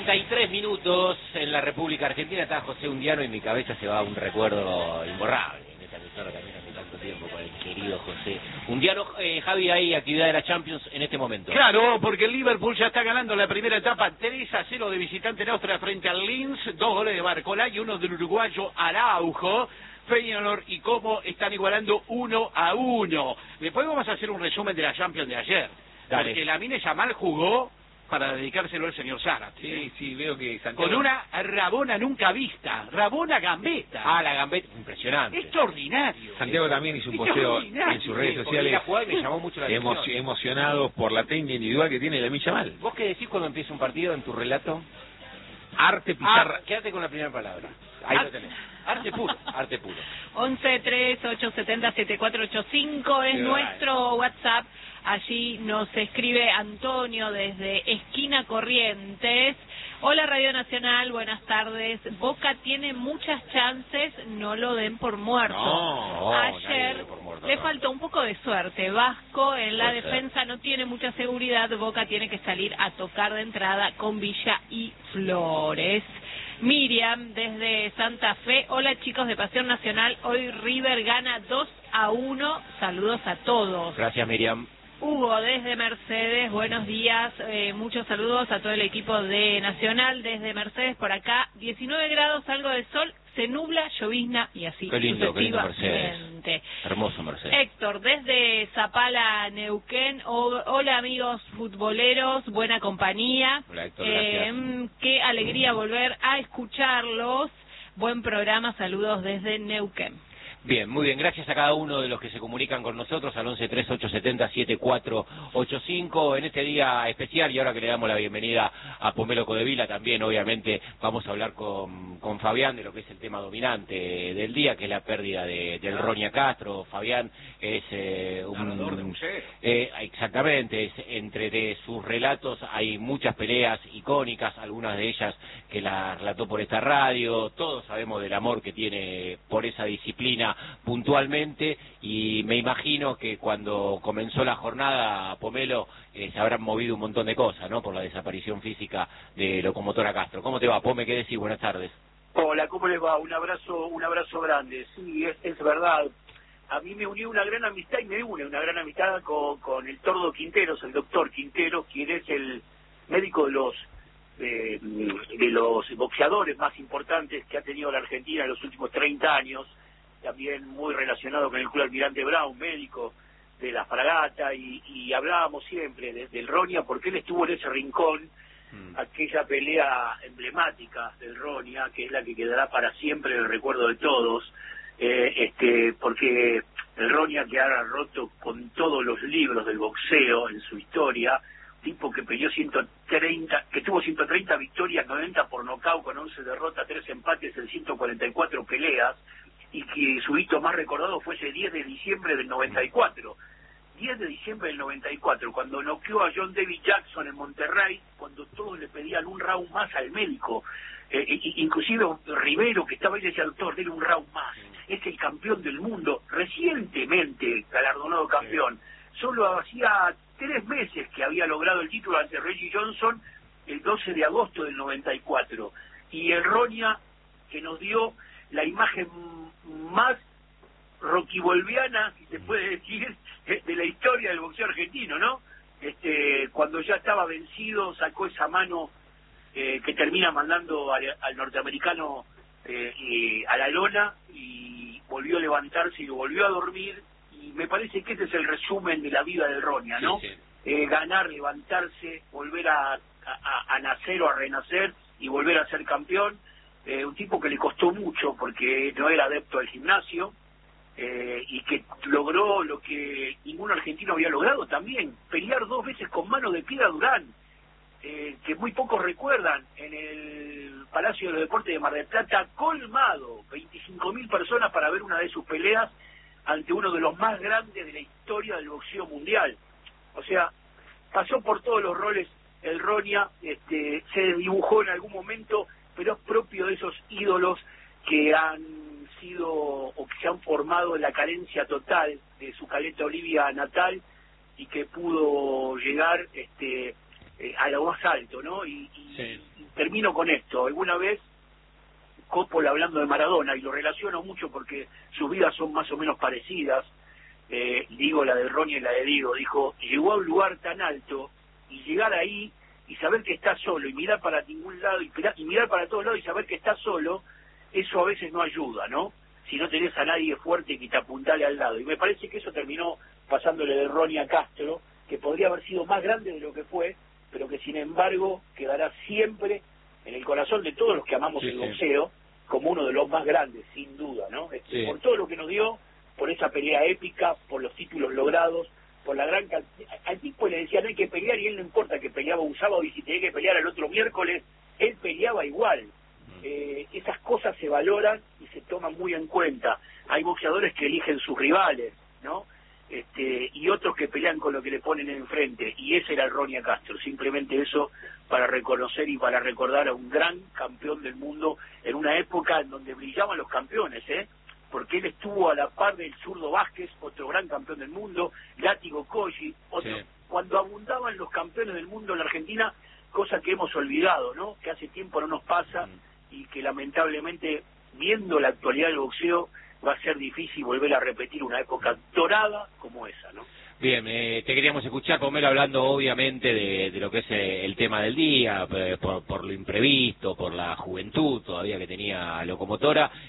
33 minutos en la República Argentina. Está José Undiano y en mi cabeza se va un recuerdo imborrable. En esta emisora también hace tanto tiempo con el querido José Undiano. Javi, hay actividad de la Champions en este momento. Claro, porque el Liverpool ya está ganando la primera etapa 3-0 de visitante en Austria frente al Linz. 2 goles de Barcola y uno del uruguayo Araujo. Feyenoord y Como están igualando 1-1. Después vamos a hacer un resumen de la Champions de ayer. Dale. Porque Lamine Yamal jugó para dedicárselo al señor Zárate. Sí, veo que Santiago... Con una Rabona nunca vista, Rabona Gambetta. Ah, la Gambetta, impresionante. Extraordinario. Santiago también hizo un posteo en sus redes sociales La jugada me llamó mucho la atención. emocionado por la técnica individual que tiene Lamine Yamal. ¿Vos qué decís cuando empieza un partido en tu relato? Arte, pizarra... Quédate con la primera palabra. Ahí lo tenés. Arte puro, arte puro. 11-3870-7485 es nuestro WhatsApp. Allí nos escribe Antonio desde Esquina Corrientes. Hola Radio Nacional, buenas tardes. Boca tiene muchas chances, no lo den por muerto. No, ayer le faltó un poco de suerte. Vasco en la defensa no tiene mucha seguridad. Boca tiene que salir a tocar de entrada con Villa y Flores. Miriam desde Santa Fe. Hola chicos de Pasión Nacional, hoy River gana 2-1. Saludos a todos. Gracias, Miriam. Hugo desde Mercedes, buenos días, muchos saludos a todo el equipo de Nacional desde Mercedes por acá, 19 grados, algo de sol, se nubla, llovizna y así qué lindo sucesivamente. Mercedes. Hermoso Mercedes. Héctor desde Zapala, Neuquén, hola amigos futboleros, buena compañía. Hola Héctor, gracias. Qué alegría volver a escucharlos, buen programa, saludos desde Neuquén. Bien, muy bien, gracias a cada uno de los que se comunican con nosotros al 11-3870-7485 en este día especial, y ahora que le damos la bienvenida a Pomelo Codevila, también obviamente vamos a hablar con Fabián de lo que es el tema dominante del día, que es la pérdida del Ronia Castro. Fabián es un narrador de museo. Exactamente, entre de sus relatos hay muchas peleas icónicas, algunas de ellas que las relató por esta radio. Todos sabemos del amor que tiene por esa disciplina puntualmente, y me imagino que cuando comenzó la jornada, Pomelo, se habrán movido un montón de cosas, ¿no? Por la desaparición física de Locomotora Castro. ¿Cómo te va, Pome? ¿Qué decís? Buenas tardes. Hola, ¿cómo les va? Un abrazo grande. Sí, es verdad. A mí me unió una gran amistad y me une una gran amistad con el Tordo Quinteros, el doctor Quinteros, quien es el médico de los boxeadores más importantes que ha tenido la Argentina en los últimos 30 años. También muy relacionado con el Club Almirante Brown, médico de la Fragata, y hablábamos siempre del Ronia, porque él estuvo en ese rincón, aquella pelea emblemática del Ronia, que es la que quedará para siempre en el recuerdo de todos, porque el Ronia, que ha roto con todos los libros del boxeo en su historia, tipo que peleó que tuvo 130 victorias, 90 por nocaut, con 11 derrotas, 3 empates en 144 peleas, y que su hito más recordado fue ese 10 de diciembre del 94. 10 de diciembre del 94, cuando noqueó a John David Jackson en Monterrey, cuando todos le pedían un round más al médico. Inclusive Rivero, que estaba ahí, decía: doctor, denle un round más. Es el campeón del mundo, recientemente galardonado campeón. Solo hacía 3 meses que había logrado el título ante Reggie Johnson, el 12 de agosto del 94. Y el Ronia, que nos dio la imagen más roquibolviana, si se puede decir, de la historia del boxeo argentino, ¿no? Cuando ya estaba vencido, sacó esa mano que termina mandando al norteamericano a la lona, y volvió a levantarse y lo volvió a dormir, y me parece que ese es el resumen de la vida del Ronia, ¿no? Sí. Ganar, levantarse, volver a nacer o a renacer y volver a ser campeón. Un tipo que le costó mucho porque no era adepto al gimnasio, y que logró lo que ningún argentino había logrado también, pelear 2 veces con Mano de Piedra Durán, que muy pocos recuerdan, en el Palacio de los Deportes de Mar del Plata, colmado, 25.000 personas para ver una de sus peleas ante uno de los más grandes de la historia del boxeo mundial. O sea, pasó por todos los roles el Ronia, se dibujó en algún momento, pero es propio de esos ídolos que han sido o que se han formado en la carencia total de su Caleta Olivia natal, y que pudo llegar a lo más alto, ¿no? Y Sí. termino con esto. Alguna vez Coppola, hablando de Maradona, y lo relaciono mucho porque sus vidas son más o menos parecidas, digo la de Ronnie y la de Diego, dijo, llegó a un lugar tan alto y llegar ahí y saber que está solo y mirar para ningún lado y mirar para todos lados y saber que está solo, eso a veces no ayuda, ¿no? Si no tenés a nadie fuerte que te apuntale al lado. Y me parece que eso terminó pasándole de Ronnie a Castro, que podría haber sido más grande de lo que fue, pero que sin embargo quedará siempre en el corazón de todos los que amamos el boxeo, como uno de los más grandes, sin duda, ¿no? Por todo lo que nos dio, por esa pelea épica, por los títulos logrados, por la gran cantidad. Al tipo le decían, no hay que pelear, y él no importa que peleaba un sábado y si tenía que pelear el otro miércoles, él peleaba igual. Esas cosas se valoran y se toman muy en cuenta. Hay boxeadores que eligen sus rivales, ¿no? Y otros que pelean con lo que le ponen enfrente, y ese era Ronnie Castro. Simplemente eso para reconocer y para recordar a un gran campeón del mundo en una época en donde brillaban los campeones, porque él estuvo a la par del zurdo Vázquez, otro gran campeón del mundo, Látigo Koji, otro, cuando abundaban los campeones del mundo en la Argentina, cosa que hemos olvidado, ¿no? Que hace tiempo no nos pasa y que lamentablemente, viendo la actualidad del boxeo, va a ser difícil volver a repetir una época dorada como esa, ¿no? Bien, te queríamos escuchar, Pomelo, hablando obviamente de lo que es el tema del día, por lo imprevisto, por la juventud todavía que tenía Locomotora.